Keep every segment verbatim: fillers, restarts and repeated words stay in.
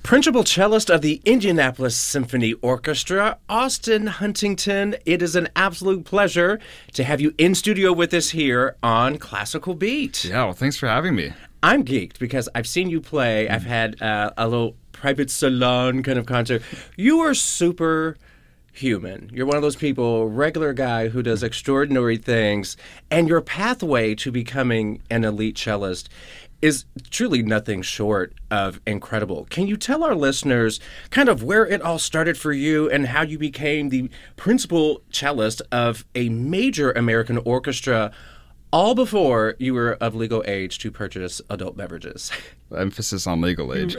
Principal cellist of the Indianapolis Symphony Orchestra, Austin Huntington. It is an absolute pleasure to have you in studio with us here on Classical Beat. Yeah, well, thanks for having me. I'm geeked because I've seen you play. I've had uh, a little private salon kind of concert. You are super human. You're one of those people, regular guy who does extraordinary things, and your pathway to becoming an elite cellist is truly nothing short of incredible. Can you tell our listeners kind of where it all started for you and how you became the principal cellist of a major American orchestra all before you were of legal age to purchase adult beverages? Emphasis on legal age.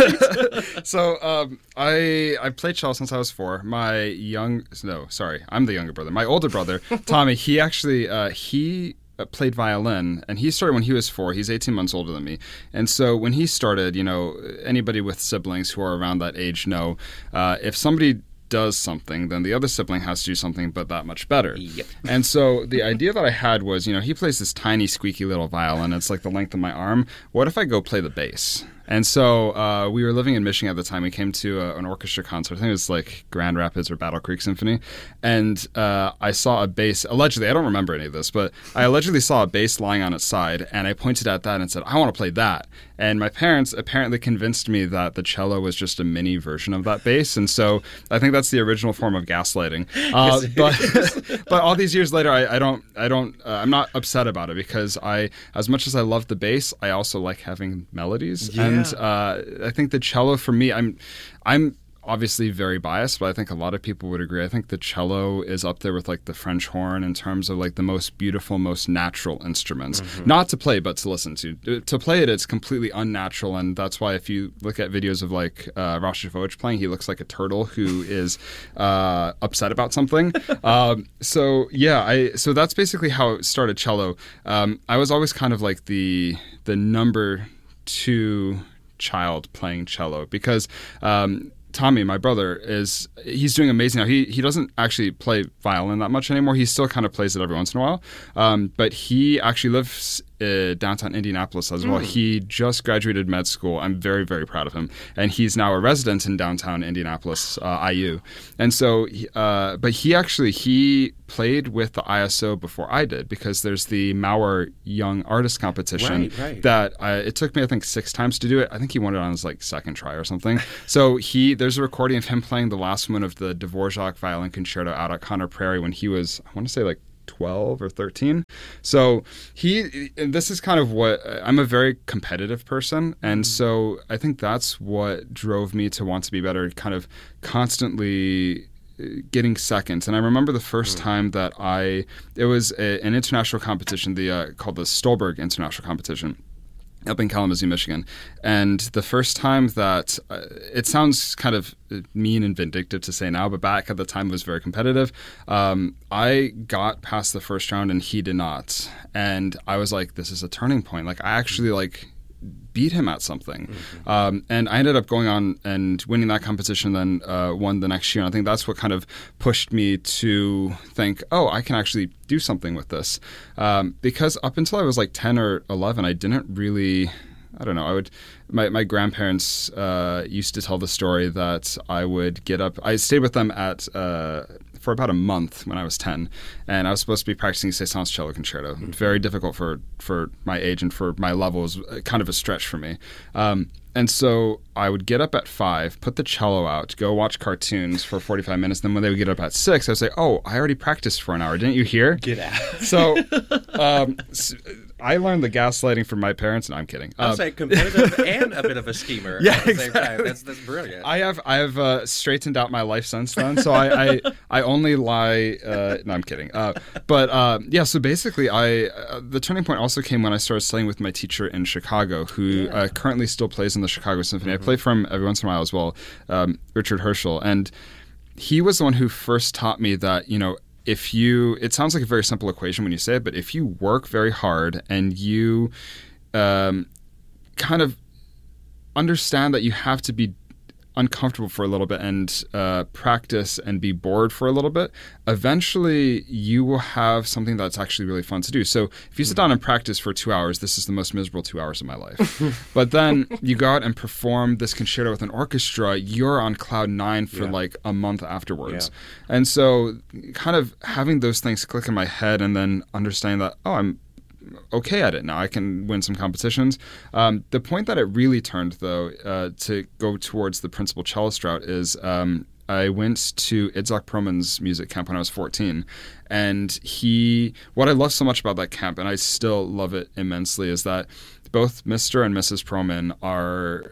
so um, I I played cello since I was four. My young no sorry I'm the younger brother. My older brother Tommy, he actually uh, he. played violin, and he started when he was four. He's eighteen months older than me. And so when he started, you know, anybody with siblings who are around that age know uh, if somebody does something, then the other sibling has to do something but that much better. Yep. And so the idea that I had was, you know, he plays this tiny, squeaky little violin. It's like the length of my arm. What if I go play the bass? And so uh, we were living in Michigan at the time. We came to a, an orchestra concert. I think it was like Grand Rapids or Battle Creek Symphony. And uh, I saw a bass, allegedly, I don't remember any of this, but I allegedly saw a bass lying on its side, and I pointed at that and said, I want to play that. And my parents apparently convinced me that the cello was just a mini version of that bass. And so I think that's the original form of gaslighting. Uh, but but all these years later, I, I don't, I don't, uh, I'm not upset about it because I, as much as I love the bass, I also like having melodies. Yeah. And uh, I think the cello for me, I'm, I'm obviously very biased, but I think a lot of people would agree. I think the cello is up there with like the French horn in terms of like the most beautiful, most natural instruments. Mm-hmm. Not to play, but to listen to. To play it, it's completely unnatural, and that's why if you look at videos of like uh, Rostropovich playing, he looks like a turtle who is uh, upset about something. um, so yeah, I so that's basically how it started cello. Um, I was always kind of like the the number two child playing cello because um, Tommy, my brother, is he's doing amazing now. He he doesn't actually play violin that much anymore. He still kind of plays it every once in a while, um, but he actually lives uh, downtown Indianapolis as well. Mm. He just graduated med school. I'm very, very proud of him. And he's now a resident in downtown Indianapolis, uh, I U. And so, uh, but he actually, he played with the I S O before I did because there's the Mauer Young Artist Competition right, right. that I, it took me, I think, six times to do it. I think he won it on his like second try or something. So he, there's a recording of him playing the last one of the Dvorak Violin Concerto out at Conner Prairie when he was, I want to say like twelve or thirteen. So he, this is kind of what, I'm a very competitive person. And so I think that's what drove me to want to be better, kind of constantly getting seconds. And I remember the first time that I, it was a, an international competition, the uh, called the Stolberg International Competition up in Kalamazoo, Michigan. And the first time that, uh, it sounds kind of mean and vindictive to say now, but back at the time it was very competitive. Um, I got past the first round and he did not. And I was like, this is a turning point. Like I actually like beat him at something. Mm-hmm. Um, and I ended up going on and winning that competition, then uh, won the next year. And I think that's what kind of pushed me to think, oh, I can actually do something with this. Um, because up until I was like ten or eleven, I didn't really... I don't know. I would. My my grandparents uh, used to tell the story that I would get up. I stayed with them at uh, for about a month when I was ten, and I was supposed to be practicing Saint-Saëns cello concerto. Mm-hmm. Very difficult for for my age and for my level. It was kind of a stretch for me. Um, and so I would get up at five, put the cello out, go watch cartoons for forty-five minutes. Then when they would get up at six, I would say, "Oh, I already practiced for an hour. Didn't you hear?" Get out. So. Um, I learned the gaslighting from my parents. No, I'm kidding. I'll uh, say competitive and a bit of a schemer yeah, at the exactly. same time. That's, that's brilliant. I have I have uh, straightened out my life since then. So I I, I only lie. Uh, no, I'm kidding. Uh, but uh, yeah, so basically, I uh, the turning point also came when I started studying with my teacher in Chicago, who yeah. uh, currently still plays in the Chicago Symphony. Mm-hmm. I play for him every once in a while as well, um, Richard Herschel, and he was the one who first taught me that, you know, if you, it sounds like a very simple equation when you say it, but if you work very hard and you um, kind of understand that you have to be uncomfortable for a little bit and uh, practice and be bored for a little bit, eventually you will have something that's actually really fun to do. So if you sit down and practice for two hours, this is the most miserable two hours of my life. But then you go out and perform this concerto with an orchestra, you're on cloud nine for yeah. like a month afterwards. Yeah. And so kind of having those things click in my head and then understanding that, oh, I'm okay at it now. I can win some competitions. Um, the point that it really turned, though, uh, to go towards the principal cellist route is um, I went to Itzhak Perlman's music camp when I was fourteen. And he, what I love so much about that camp, and I still love it immensely, is that both Mister and Missus Perlman are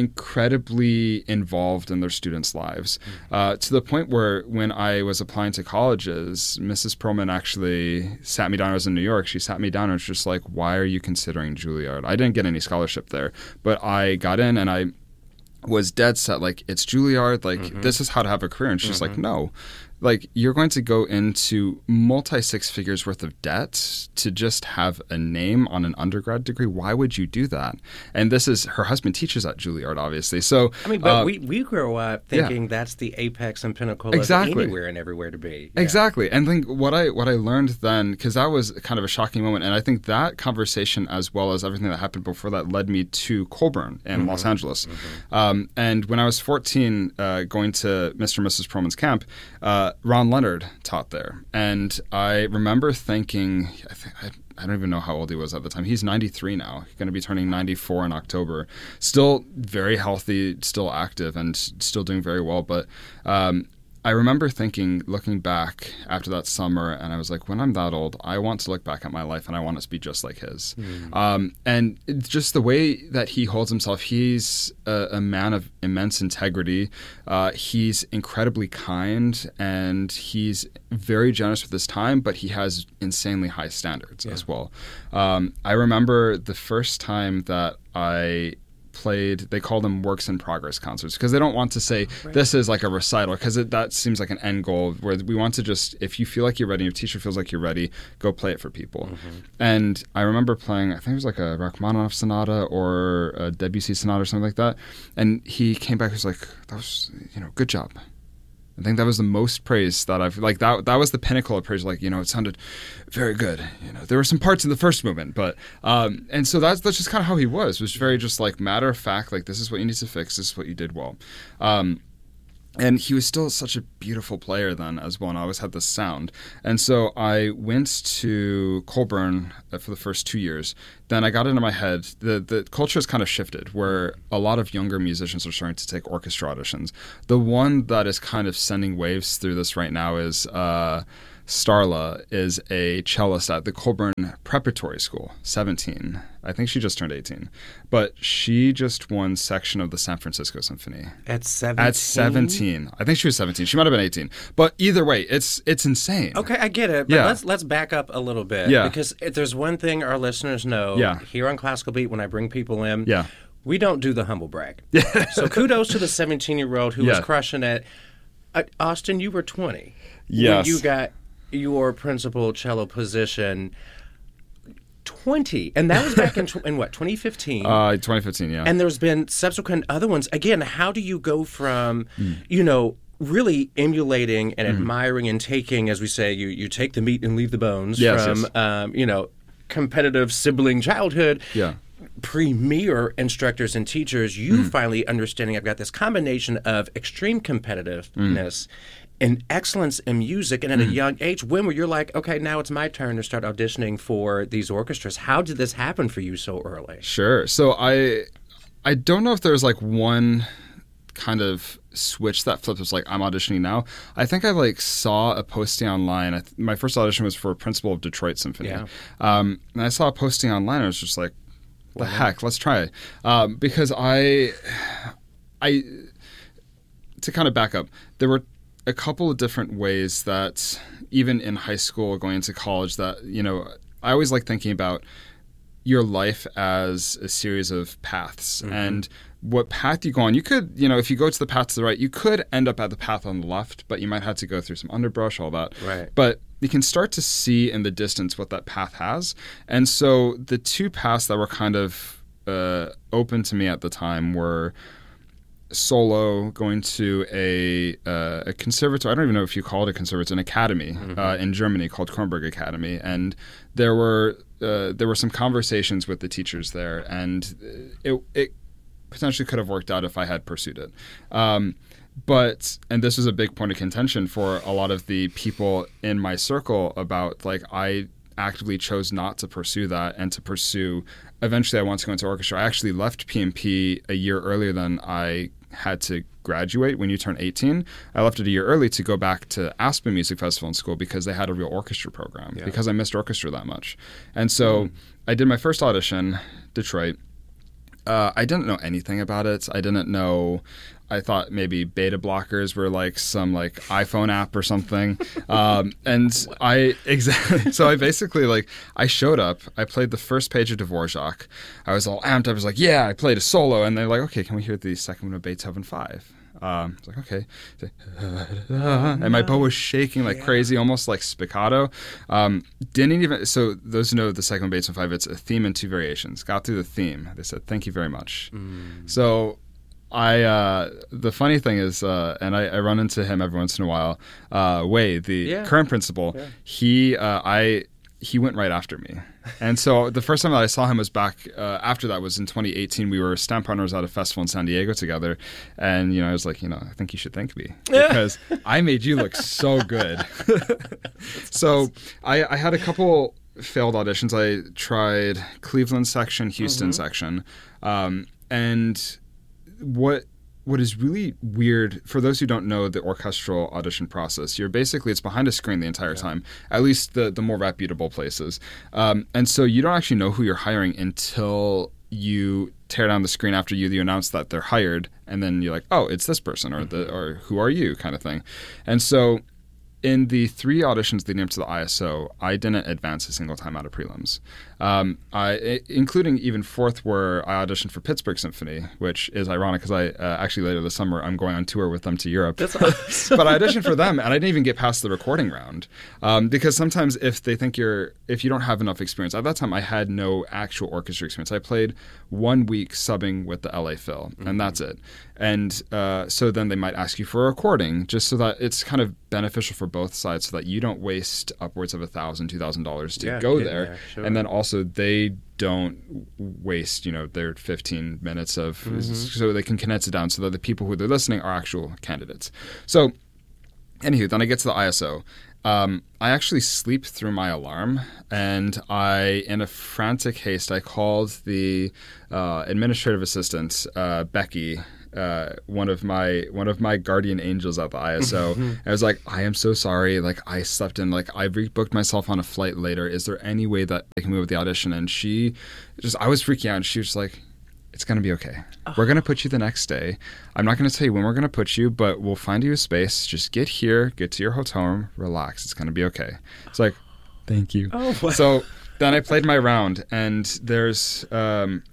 incredibly involved in their students' lives, uh, to the point where when I was applying to colleges, Missus Perlman actually sat me down. I was in New York. She sat me down and was just like, why are you considering Juilliard? I didn't get any scholarship there, but I got in and I was dead set, like, it's Juilliard, like, mm-hmm. this is how to have a career. And she's mm-hmm. like, no. Like, you're going to go into multi-six figures worth of debt to just have a name on an undergrad degree. Why would you do that? And this is, her husband teaches at Juilliard, obviously. So I mean, but uh, we, we grew up thinking yeah. that's the apex and pinnacle exactly. of anywhere and everywhere to be. Yeah. Exactly. And I think what I, what I learned then, because that was kind of a shocking moment, and I think that conversation, as well as everything that happened before that, led me to Colburn in mm-hmm. Los Angeles. Mm-hmm. Um, and when I was fourteen, uh, going to Mister and Missus Perlman's camp, uh, Ron Leonard taught there. And I remember thinking, I, think, I, I don't even know how old he was at the time. He's ninety-three now. He's going to be turning ninety-four in October. Still very healthy, still active, and still doing very well. But um, I remember thinking, looking back after that summer, and I was like, when I'm that old, I want to look back at my life and I want it to be just like his. Mm. Um, and it's just the way that he holds himself, he's a, a man of immense integrity. Uh, he's incredibly kind, and he's very generous with his time, but he has insanely high standards yeah. as well. Um, I remember the first time that I played, they call them works in progress concerts, because they don't want to say right. this is like a recital, because that seems like an end goal, where we want to just, if you feel like you're ready, your teacher feels like you're ready, go play it for people. Mm-hmm. And I remember playing, I think it was like a Rachmaninoff sonata or a Debussy sonata or something like that, and he came back, he was like, that was, you know, good job. I think that was the most praise that I've, like, that that was the pinnacle of praise. Like, you know, it sounded very good. You know, there were some parts in the first movement, but, um, and so that's, that's just kind of how he was. It was very just like matter of fact, like, this is what you need to fix, this is what you did well. Um, And he was still such a beautiful player then as well, and I always had this sound. And so I went to Colburn for the first two years. Then I got into my head, the, the culture has kind of shifted, where a lot of younger musicians are starting to take orchestra auditions. The one that is kind of sending waves through this right now is uh, Starla is a cellist at the Colburn Preparatory School, seventeen. I think she just turned eighteen. But she just won section of the San Francisco Symphony. At seventeen? At seventeen. I think she was seventeen. She might have been eighteen. But either way, it's it's insane. Okay, I get it. But yeah. let's, let's back up a little bit. Yeah. Because if there's one thing our listeners know yeah. here on Classical Beat, when I bring people in, yeah. we don't do the humble brag. So kudos to the seventeen-year-old who yeah. was crushing it. Uh, Austin, you were twenty. Yes. When you got your principal cello position. twenty, and that was back in, in what, twenty fifteen? Uh, twenty fifteen, yeah. And there's been subsequent other ones. Again, how do you go from, mm. you know, really emulating and mm-hmm. admiring and taking, as we say, you you take the meat and leave the bones yes, from, yes. Um, you know, competitive sibling childhood. Yeah. Premier instructors and teachers, you mm. finally understanding I've got this combination of extreme competitiveness mm. and excellence in music, and at mm. a young age, when were you're like, okay, now it's my turn to start auditioning for these orchestras. How did this happen for you so early? Sure. So I I don't know if there's like one kind of switch that flipped. Was like, I'm auditioning now. I think I like saw a posting online. I th- my first audition was for Principal of Detroit Symphony. Yeah. Um, and I saw a posting online, and I was just like, the wow. heck, let's try it. Um, because I, I, to kind of back up, there were a couple of different ways that even in high school, going into college, that, you know, I always like thinking about your life as a series of paths. Mm-hmm. And what path you go on, you could, you know, if you go to the path to the right, you could end up at the path on the left, but you might have to go through some underbrush, all that. Right. But you can start to see in the distance what that path has. And so the two paths that were kind of uh, open to me at the time were solo, going to a uh, a conservatory. I don't even know if you call it a conservatory, an academy mm-hmm. uh, in Germany called Kronberg Academy, and there were uh, there were some conversations with the teachers there, and it it potentially could have worked out if I had pursued it. Um, but and this was a big point of contention for a lot of the people in my circle about like I actively chose not to pursue that and to pursue. Eventually, I wanted to go into orchestra. I actually left P M P a year earlier than I had to graduate. When you turn eighteen, I left it a year early to go back to Aspen Music Festival in school because they had a real orchestra program yeah. because I missed orchestra that much. And so mm. I did my first audition, Detroit. Uh, I didn't know anything about it. I didn't know. I thought maybe beta blockers were like some like iPhone app or something. Um, and I exactly so I basically like I showed up. I played the first page of Dvorak. I was all amped. I was like, yeah, I played a solo. And they're like, okay, can we hear the second one of Beethoven five? Um, I was like, okay. And my bow was shaking like yeah. crazy, almost like spiccato. Um, didn't even, so those who know the second Beethoven five, it's a theme and two variations. Got through the theme. They said, thank you very much. Mm. So I, uh, the funny thing is, uh, and I, I run into him every once in a while, uh, Wei, the yeah. current principal, yeah. he, uh, I, he went right after me. And so the first time that I saw him was back uh, after that was in twenty eighteen. We were stand partners at a festival in San Diego together. And, you know, I was like, you know, I think you should thank me because I made you look so good. So I, I had a couple failed auditions. I tried Cleveland section, Houston mm-hmm. section. Um, and what... What is really weird, for those who don't know the orchestral audition process, you're basically, it's behind a screen the entire yeah. time, at least the, the more reputable places. Um, and so you don't actually know who you're hiring until you tear down the screen after you, you announce that they're hired, and then you're like, oh, it's this person, or the or who are you, kind of thing. And so in the three auditions leading up to the I S O, I didn't advance a single time out of prelims. Um, I, including even fourth, where I auditioned for Pittsburgh Symphony, which is ironic because I uh, actually later this summer I'm going on tour with them to Europe. That's awesome. But I auditioned for them, and I didn't even get past the recording round um, because sometimes if they think you're if you don't have enough experience, at that time I had no actual orchestra experience. I played one week subbing with the L A Phil, mm-hmm. and that's it. And uh, so then they might ask you for a recording, just so that it's kind of beneficial for both sides, so that you don't waste upwards of a thousand, two thousand dollars to yeah, go there, there sure. and then also they don't waste, you know, their fifteen minutes of, mm-hmm. so they can condense it down so that the people who they're listening are actual candidates. So, anywho, then I get to the I S O. Um, I actually sleep through my alarm, and I, in a frantic haste, I called the uh, administrative assistant, uh, Becky. Uh, one of my one of my guardian angels at the I S O. I was like, I am so sorry. Like, I slept in. Like, I rebooked myself on a flight later. Is there any way that I can move with the audition? And she just, I was freaking out. And she was like, it's going to be okay. Oh. We're going to put you the next day. I'm not going to tell you when we're going to put you, but we'll find you a space. Just get here, get to your hotel room, relax. It's going to be okay. It's like, thank you. Oh, wow. So then I played my round, and there's... Um,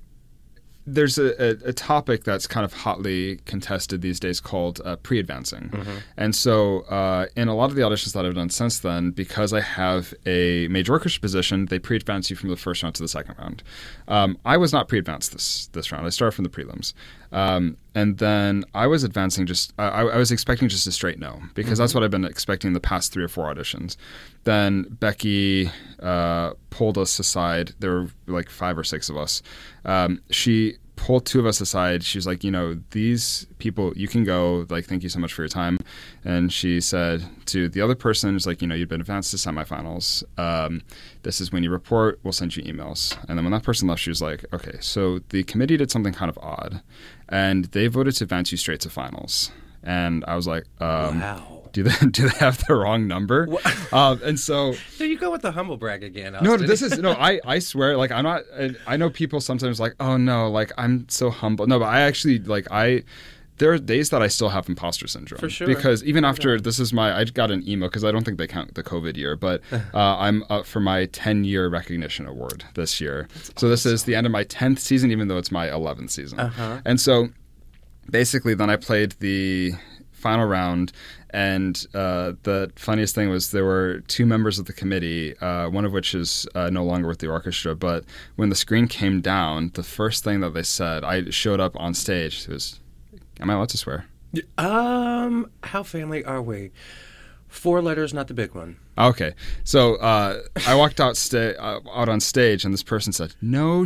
There's a, a, a topic that's kind of hotly contested these days called uh, pre-advancing. Mm-hmm. And so uh, in a lot of the auditions that I've done since then, because I have a major orchestra position, they pre-advance you from the first round to the second round. Um, I was not pre-advanced this this round. I started from the prelims. Um, and then I was advancing just, I, I was expecting just a straight no, because mm-hmm. that's what I've been expecting the past three or four auditions. Then Becky uh, pulled us aside. There were like five or six of us. Um, she pulled two of us aside. She was like, you know, these people, you can go, like, thank you so much for your time. And she said to the other person, it's like, you know, you've been advanced to semifinals. Um, this is when you report, we'll send you emails. And then when that person left, she was like, okay, so the committee did something kind of odd, and they voted to advance you straight to finals. And I was like, um, wow. Do they do they have the wrong number? Um, and so, so you go with the humble brag again. Austin. No, this is no. I, I swear, like I'm not. I, I know people sometimes like, oh no, like I'm so humble. No, but I actually like I. There are days that I still have imposter syndrome. For sure. Because even after yeah. this is my, I got an email because I don't think they count the COVID year, but uh, I'm up for my ten-year recognition award this year. That's so awesome. This is the end of my tenth season, even though it's my eleventh season. Uh-huh. And so basically, then I played the final round. And uh, the funniest thing was there were two members of the committee, uh, one of which is uh, no longer with the orchestra. But when the screen came down, the first thing that they said, I showed up on stage. It was, Am I allowed to swear? Um, how family are we? Four letters, not the big one. Okay. So uh, I walked out, sta- uh, out on stage, and this person said, no.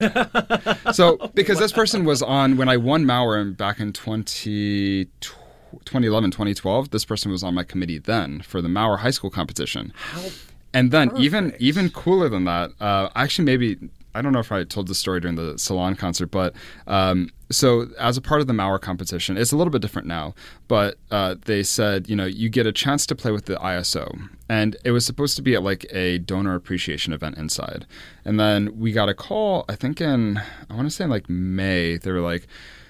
So, because this person was on, when I won Mauer back in twenty eleven, twenty twelve, this person was on my committee then for the Mauer High School competition. How And then perfect. even even cooler than that, uh, actually maybe, I don't know if I told the story during the Salon concert, but um, so as a part of the Mauer competition, it's a little bit different now, but uh, they said, you know, you get a chance to play with the I S O. And it was supposed to be at like a donor appreciation event inside. And then we got a call, I think in, I want to say in like May, they were like,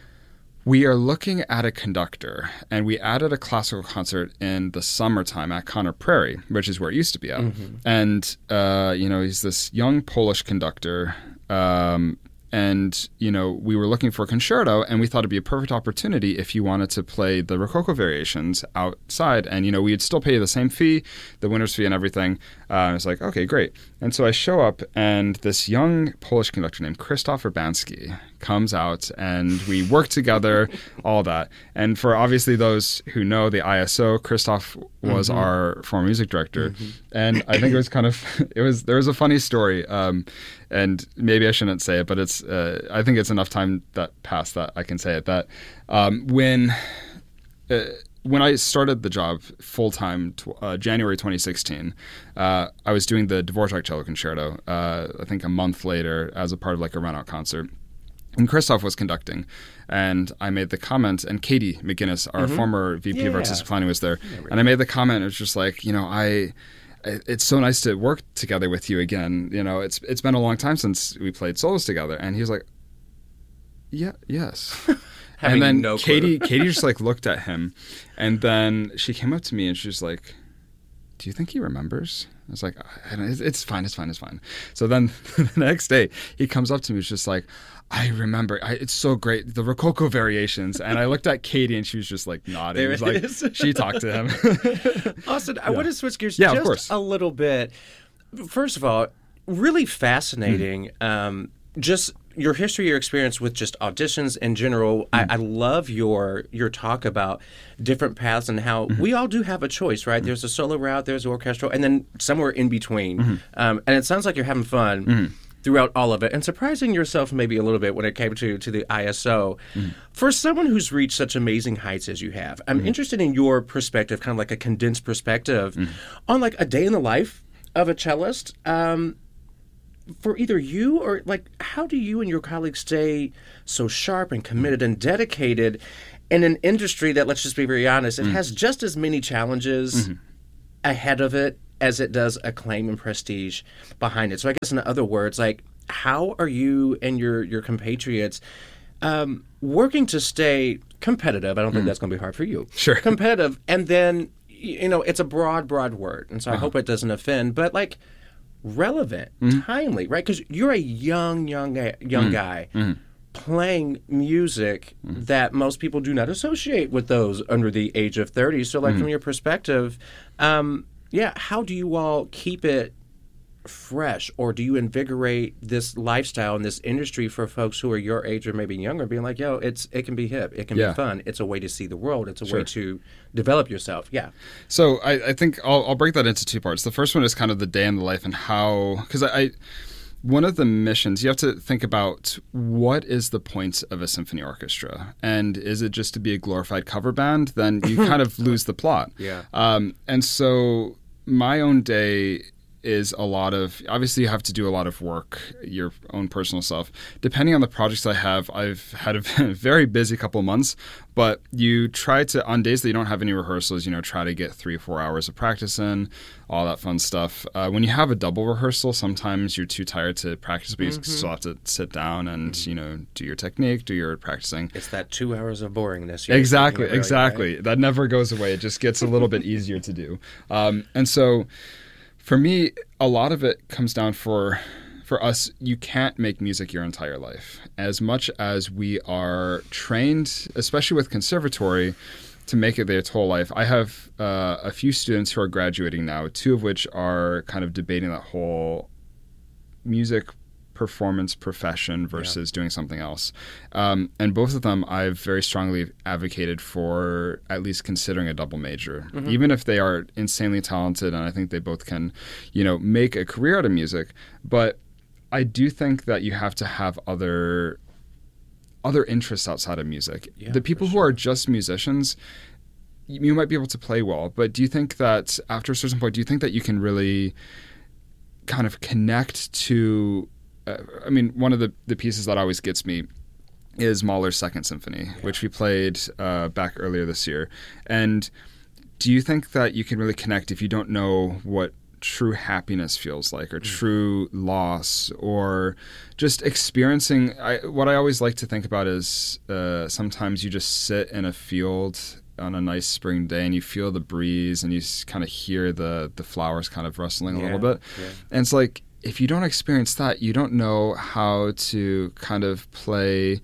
we are looking at a conductor, and we added a classical concert in the summertime at Conner Prairie, which is where it used to be at. Mm-hmm. And, uh, you know, he's this young Polish conductor, um, and, you know, we were looking for a concerto, and we thought it'd be a perfect opportunity if you wanted to play the Rococo variations outside. And, you know, we'd still pay you the same fee, the winner's fee and everything. Uh, I was like, okay, great. And so I show up, and this young Polish conductor named Krzysztof Urbanski comes out, and we work together, all that. And for obviously those who know the I S O, Krzysztof was mm-hmm. our former music director. Mm-hmm. And I think it was kind of, it was, there was a funny story. Um, and maybe I shouldn't say it, but it's, uh, I think it's enough time that passed that I can say it, that um, when, uh, when I started the job full-time, uh, January twenty sixteen, uh, I was doing the Dvorak Cello Concerto, uh, I think a month later as a part of like a run-out concert. And Krzysztof was conducting, and I made the comment, and Katie McGinnis, our mm-hmm. former V P yeah. of Artistic Planning, was there. Yeah, and I made the comment, it was just like, you know, I... it's so nice to work together with you again. You know, it's it's been a long time since we played solos together. And he was like, yeah, yes. And then no Katie Katie just like looked at him, and then she came up to me and she was like, do you think he remembers? I was like, it's fine, it's fine, it's fine. So then the next day he comes up to me, it's just like, I remember, I, it's so great, the Rococo variations. And I looked at Katie, and she was just like nodding. There it was like, she talked to him. Austin, I yeah. want to switch gears yeah, just of course. a little bit. First of all, really fascinating. Mm. Um, just your history, your experience with just auditions in general. Mm. I, I love your your talk about different paths and how mm-hmm. we all do have a choice, right? Mm-hmm. There's a solo route, there's orchestral, and then somewhere in between. Mm-hmm. Um, and it sounds like you're having fun. Mm-hmm. throughout all of it, and surprising yourself maybe a little bit when it came to, to the I S O. Mm-hmm. For someone who's reached such amazing heights as you have, I'm mm-hmm. interested in your perspective, kind of like a condensed perspective, mm-hmm. on like a day in the life of a cellist. Um, for either you or like, how do you and your colleagues stay so sharp and committed mm-hmm. and dedicated in an industry that, let's just be very honest, it mm-hmm. has just as many challenges mm-hmm. ahead of it as it does acclaim and prestige behind it. So I guess in other words, like, how are you and your, your compatriots um, working to stay competitive? I don't think mm. that's going to be hard for you. Sure. Competitive. And then, you know, it's a broad, broad word. And so I uh-huh. hope it doesn't offend, but like relevant, mm. timely, right? Because you're a young, young, young mm. guy mm. playing music mm. that most people do not associate with those under the age of thirty. So like mm. from your perspective, um, yeah, how do you all keep it fresh, or do you invigorate this lifestyle and this industry for folks who are your age or maybe younger, being like, yo, it's it can be hip, it can yeah. be fun, it's a way to see the world, it's a sure. way to develop yourself. Yeah. So I, I think I'll, I'll break that into two parts. The first one is kind of the day in the life and how, because I, I one of the missions, you have to think about what is the point of a symphony orchestra, and is it just to be a glorified cover band? Then you kind of lose the plot. Yeah. Um, and so my own day is a lot of, obviously you have to do a lot of work, your own personal self. Depending on the projects I have, I've had a very busy couple of months, but you try to, on days that you don't have any rehearsals, you know, try to get three or four hours of practice in, all that fun stuff. Uh, when you have a double rehearsal, sometimes you're too tired to practice, but mm-hmm. you still have to sit down and, mm-hmm. you know, do your technique, do your practicing. It's that two hours of boringness. Exactly, really, exactly. Right? That never goes away. It just gets a little bit easier to do. Um, and so for me, a lot of it comes down for for us, you can't make music your entire life. As much as we are trained, especially with conservatory, to make it their whole life. I have uh, a few students who are graduating now, two of which are kind of debating that whole music performance profession versus yeah. doing something else. Um, and both of them I've very strongly advocated for at least considering a double major, mm-hmm. even if they are insanely talented, and I think they both can, you know, make a career out of music. But I do think that you have to have other other interests outside of music. Yeah, the people who sure. are just musicians, you might be able to play well, but do you think that after a certain point, do you think that you can really kind of connect to, uh, I mean, one of the, the pieces that always gets me is Mahler's Second Symphony, yeah. which we played uh, back earlier this year. And do you think that you can really connect if you don't know what true happiness feels like, or true loss, or just experiencing, I, what I always like to think about is uh, sometimes you just sit in a field on a nice spring day and you feel the breeze and you kind of hear the, the flowers kind of rustling a yeah, little bit. Yeah. And it's like, if you don't experience that, you don't know how to kind of play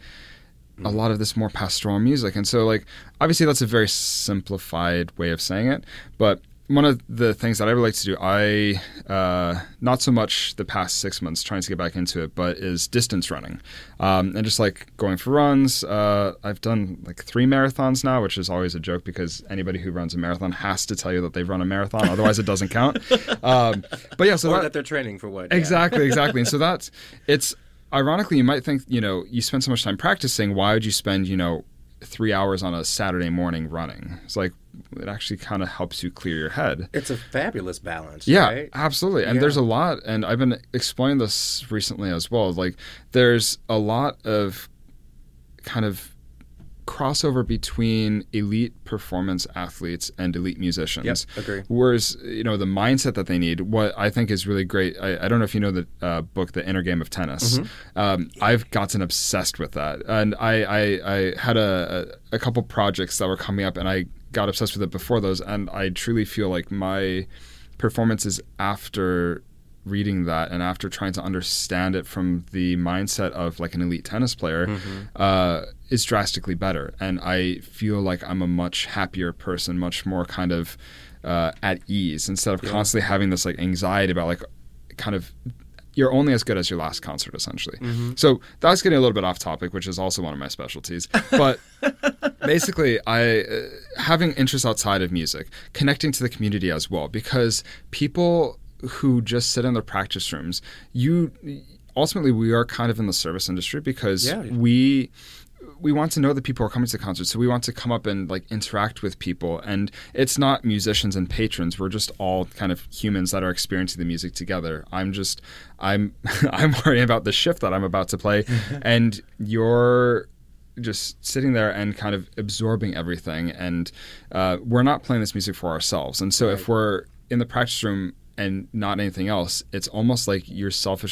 a lot of this more pastoral music. And so, like, obviously that's a very simplified way of saying it, but one of the things that I would like to do, I, uh, not so much the past six months trying to get back into it, but is distance running. Um, and just like going for runs. Uh, I've done like three marathons now, which is always a joke because anybody who runs a marathon has to tell you that they've run a marathon. Otherwise it doesn't count. Um, but yeah, so or that, that they're training for what. Exactly, yeah. exactly. And so that's, it's, ironically, you might think, you know, you spend so much time practicing. Why would you spend, you know, three hours on a Saturday morning running? It's like, it actually kind of helps you clear your head. It's a fabulous balance. Yeah, right? absolutely. And yeah. there's a lot, and I've been exploring this recently as well. Like, there's a lot of kind of crossover between elite performance athletes and elite musicians. Yep, agree. Whereas, you know, the mindset that they need, what I think is really great, I, I don't know if you know the uh, book, The Inner Game of Tennis. Mm-hmm. Um, I've gotten obsessed with that. And I, I, I had a, a, a couple projects that were coming up, and I got obsessed with it before those. And I truly feel like my performances after reading that and after trying to understand it from the mindset of like an elite tennis player mm-hmm. uh, is drastically better. And I feel like I'm a much happier person, much more kind of uh, at ease, instead of yeah. constantly having this like anxiety about like kind of, you're only as good as your last concert, essentially. Mm-hmm. So that's getting a little bit off topic, which is also one of my specialties. But basically, I uh, having interests outside of music, connecting to the community as well, because people who just sit in their practice rooms, you ultimately we are kind of in the service industry because yeah. we we want to know that people are coming to the concert, so we want to come up and like interact with people. And it's not musicians and patrons; we're just all kind of humans that are experiencing the music together. I'm just I'm I'm worrying about the shift that I'm about to play, and you're just sitting there and kind of absorbing everything. And uh, we're not playing this music for ourselves, and so right. if we're in the practice room and not anything else, it's almost like you're selfishly